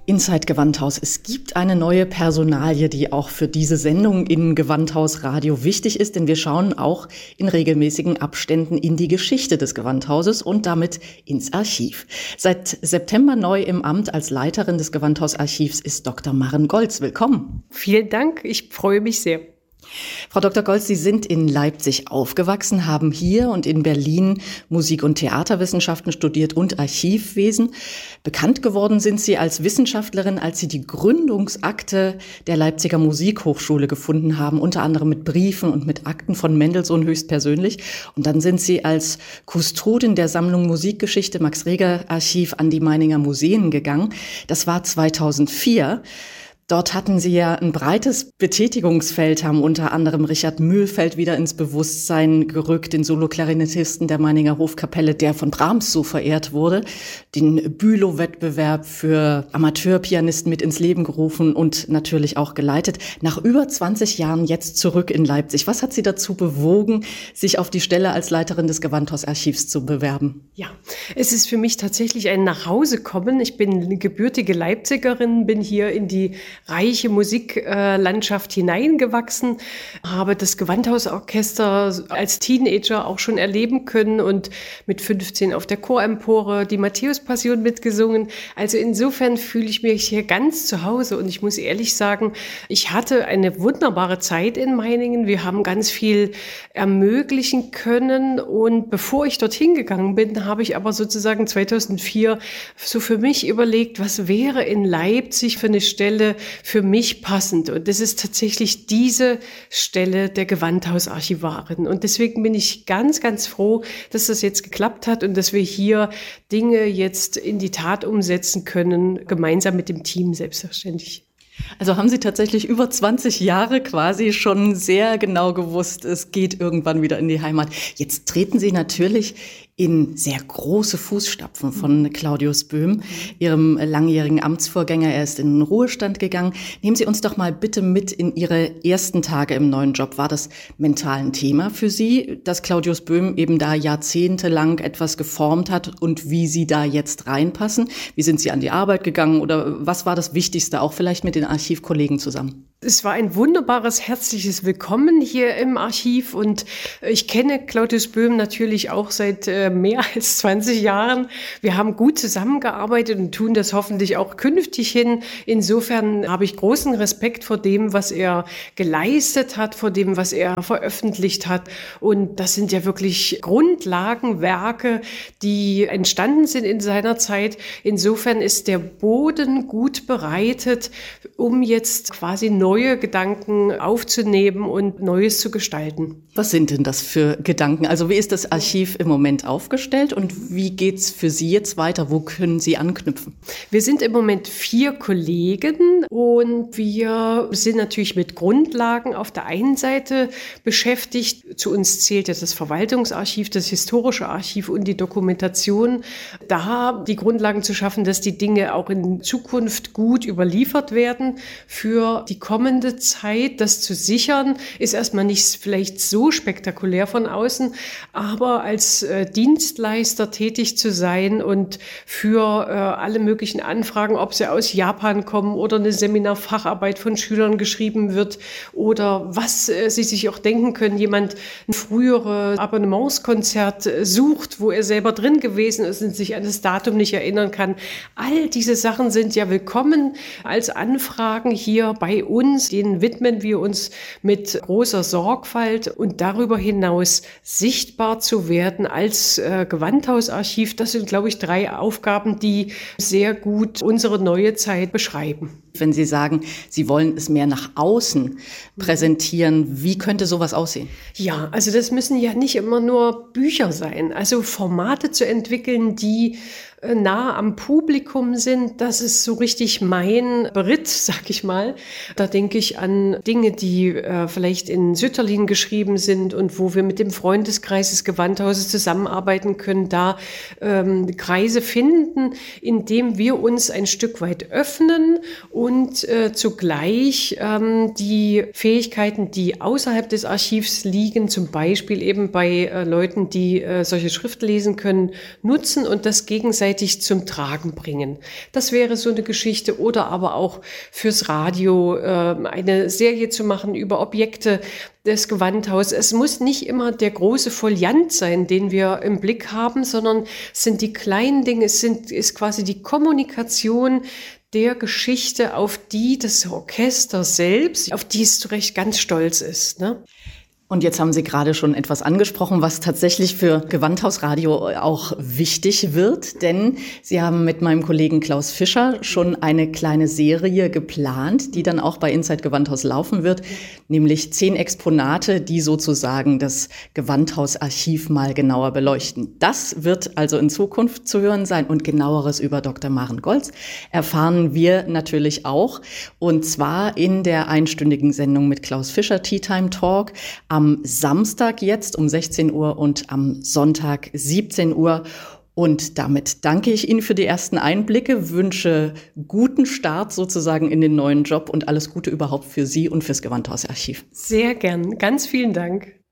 Inside Gewandhaus. Es gibt eine neue Personalie, die auch für diese Sendung in Gewandhaus Radio wichtig ist, denn wir schauen auch in regelmäßigen Abständen in die Geschichte des Gewandhauses und damit ins Archiv. Seit September neu im Amt als Leiterin des Gewandhausarchivs ist Dr. Maren Golz. Willkommen. Vielen Dank, ich freue mich sehr. Frau Dr. Golz, Sie sind in Leipzig aufgewachsen, haben hier und in Berlin Musik- und Theaterwissenschaften studiert und Archivwesen. Bekannt geworden sind Sie als Wissenschaftlerin, als Sie die Gründungsakte der Leipziger Musikhochschule gefunden haben, unter anderem mit Briefen und mit Akten von Mendelssohn höchstpersönlich. Und dann sind Sie als Kustodin der Sammlung Musikgeschichte Max-Reger-Archiv an die Meininger Museen gegangen. Das war 2004. Dort hatten Sie ja ein breites Betätigungsfeld, haben unter anderem Richard Mühlfeld wieder ins Bewusstsein gerückt, den Soloklarinettisten der Meininger Hofkapelle, der von Brahms so verehrt wurde, den Bülow-Wettbewerb für Amateurpianisten mit ins Leben gerufen und natürlich auch geleitet. Nach über 20 Jahren jetzt zurück in Leipzig. Was hat Sie dazu bewogen, sich auf die Stelle als Leiterin des Gewandhausarchivs zu bewerben? Ja, es ist für mich tatsächlich ein Nachhausekommen. Ich bin eine gebürtige Leipzigerin, bin hier in die reiche Musiklandschaft hineingewachsen, habe das Gewandhausorchester als Teenager auch schon erleben können und mit 15 auf der Chorempore die Matthäus-Passion mitgesungen. Also insofern fühle ich mich hier ganz zu Hause und ich muss ehrlich sagen, ich hatte eine wunderbare Zeit in Meiningen. Wir haben ganz viel ermöglichen können und bevor ich dorthin gegangen bin, habe ich aber sozusagen 2004 so für mich überlegt, was wäre in Leipzig für eine Stelle für mich passend. Und das ist tatsächlich diese Stelle der Gewandhausarchivarin. Und deswegen bin ich ganz, ganz froh, dass das jetzt geklappt hat und dass wir hier Dinge jetzt in die Tat umsetzen können, gemeinsam mit dem Team selbstverständlich. Also haben Sie tatsächlich über 20 Jahre quasi schon sehr genau gewusst, es geht irgendwann wieder in die Heimat. Jetzt treten Sie natürlich in sehr große Fußstapfen von Claudius Böhm, Ihrem langjährigen Amtsvorgänger. Er ist in den Ruhestand gegangen. Nehmen Sie uns doch mal bitte mit in Ihre ersten Tage im neuen Job. War das mental ein Thema für Sie, dass Claudius Böhm eben da jahrzehntelang etwas geformt hat und wie Sie da jetzt reinpassen? Wie sind Sie an die Arbeit gegangen oder was war das Wichtigste, auch vielleicht mit den Archivkollegen zusammen? Es war ein wunderbares, herzliches Willkommen hier im Archiv und ich kenne Claudius Böhm natürlich auch seit mehr als 20 Jahren. Wir haben gut zusammengearbeitet und tun das hoffentlich auch künftig hin. Insofern habe ich großen Respekt vor dem, was er geleistet hat, vor dem, was er veröffentlicht hat. Und das sind ja wirklich Grundlagenwerke, die entstanden sind in seiner Zeit. Insofern ist der Boden gut bereitet, um jetzt quasi neue Gedanken aufzunehmen und Neues zu gestalten. Was sind denn das für Gedanken? Also wie ist das Archiv im Moment aufgestellt und wie geht's für Sie jetzt weiter? Wo können Sie anknüpfen? Wir sind im Moment 4 Kollegen und wir sind natürlich mit Grundlagen auf der einen Seite beschäftigt. Zu uns zählt ja das Verwaltungsarchiv, das historische Archiv und die Dokumentation. Da die Grundlagen zu schaffen, dass die Dinge auch in Zukunft gut überliefert werden für die kommende Zeit. Das zu sichern, ist erstmal nicht vielleicht so spektakulär von außen, aber als Dienstleister tätig zu sein und für alle möglichen Anfragen, ob sie aus Japan kommen oder eine Seminarfacharbeit von Schülern geschrieben wird oder was sie sich auch denken können, jemand ein früheres Abonnementskonzert sucht, wo er selber drin gewesen ist und sich an das Datum nicht erinnern kann. All diese Sachen sind ja willkommen als Anfragen hier bei uns. Denen widmen wir uns mit großer Sorgfalt und darüber hinaus sichtbar zu werden als Gewandhausarchiv. Das sind, glaube ich, 3 Aufgaben, die sehr gut unsere neue Zeit beschreiben. Wenn Sie sagen, Sie wollen es mehr nach außen präsentieren, wie könnte sowas aussehen? Ja, also das müssen ja nicht immer nur Bücher sein. Also Formate zu entwickeln, die nah am Publikum sind, das ist so richtig mein Beritt, sag ich mal. Da denke ich an Dinge, die vielleicht in Sütterlin geschrieben sind und wo wir mit dem Freundeskreis des Gewandhauses zusammenarbeiten können, da Kreise finden, indem wir uns ein Stück weit öffnen und zugleich die Fähigkeiten, die außerhalb des Archivs liegen, zum Beispiel eben bei Leuten, die solche Schrift lesen können, nutzen und das gegenseitig gegenseitig zum Tragen bringen. Das wäre so eine Geschichte. Oder aber auch fürs Radio eine Serie zu machen über Objekte des Gewandhauses. Es muss nicht immer der große Foliant sein, den wir im Blick haben, sondern es sind die kleinen Dinge, ist quasi die Kommunikation der Geschichte, auf die das Orchester selbst, auf die es zu Recht ganz stolz ist, ne? Und jetzt haben Sie gerade schon etwas angesprochen, was tatsächlich für Gewandhausradio auch wichtig wird, denn Sie haben mit meinem Kollegen Klaus Fischer schon eine kleine Serie geplant, die dann auch bei Inside Gewandhaus laufen wird, nämlich 10 Exponate, die sozusagen das Gewandhausarchiv mal genauer beleuchten. Das wird also in Zukunft zu hören sein und Genaueres über Dr. Maren Goltz erfahren wir natürlich auch, und zwar in der einstündigen Sendung mit Klaus Fischer, Tea Time Talk, am Samstag jetzt um 16 Uhr und am Sonntag 17 Uhr. Und damit danke ich Ihnen für die ersten Einblicke, wünsche guten Start sozusagen in den neuen Job und alles Gute überhaupt für Sie und fürs Gewandhausarchiv. Sehr gern. Ganz vielen Dank.